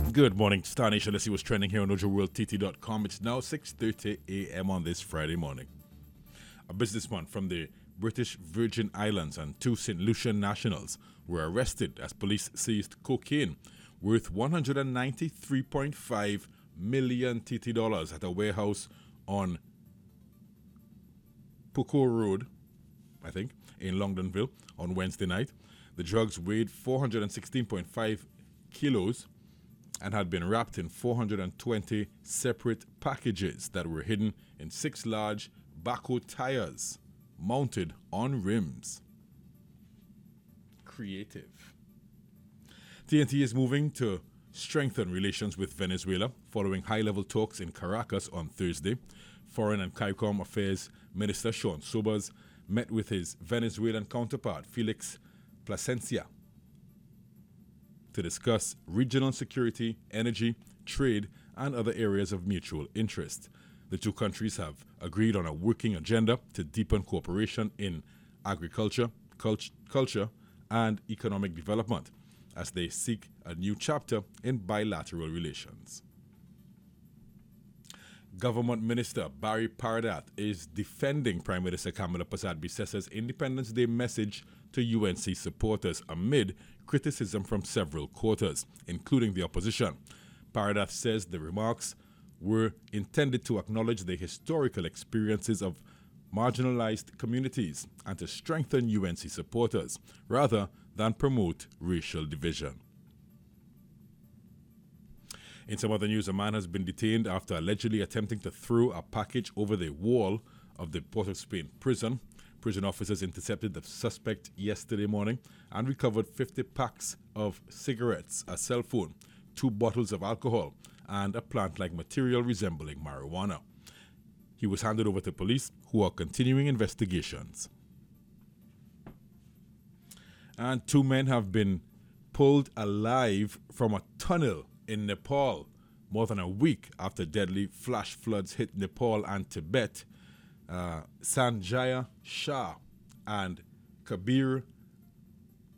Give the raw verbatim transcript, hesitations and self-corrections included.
Good morning, Star Nation. Let's see what's trending here on Ojo World T T dot com. It's now six thirty a.m. on this Friday morning. A businessman from the British Virgin Islands and two Saint Lucian nationals were arrested as police seized cocaine worth one hundred ninety-three point five million T T dollars at a warehouse on Pucko Road, I think, in Longdonville on Wednesday night. The drugs weighed four hundred sixteen point five kilos and had been wrapped in four hundred twenty separate packages that were hidden in six large backhoe tires mounted on rims. Creative. T N T is moving to strengthen relations with Venezuela following high-level talks in Caracas on Thursday. Foreign and CARICOM Affairs Minister Sean Sobers met with his Venezuelan counterpart Felix Plasencia to discuss regional security, energy, trade, and other areas of mutual interest. The two countries have agreed on a working agenda to deepen cooperation in agriculture, cult- culture, and economic development as they seek a new chapter in bilateral relations. Government Minister Barry Paradath is defending Prime Minister Kamala Persad-Bissessa's Independence Day message to U N C supporters amid criticism from several quarters, including the opposition. Paradath says the remarks were intended to acknowledge the historical experiences of marginalized communities and to strengthen U N C supporters, rather than promote racial division. In some other news, a man has been detained after allegedly attempting to throw a package over the wall of the Port of Spain prison. Prison officers intercepted the suspect yesterday morning and recovered fifty packs of cigarettes, a cell phone, two bottles of alcohol, and a plant-like material resembling marijuana. He was handed over to police, who are continuing investigations. And two men have been pulled alive from a tunnel in Nepal more than a week after deadly flash floods hit Nepal and Tibet. Uh, Sanjaya Shah and Kabir